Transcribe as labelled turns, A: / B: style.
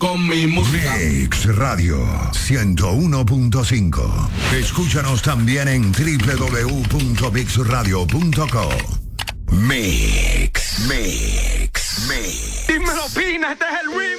A: con mi música.
B: Mix Radio 101.5. Escúchanos también en www.mixradio.co. Mix.
A: Dímelo, Pina, este es el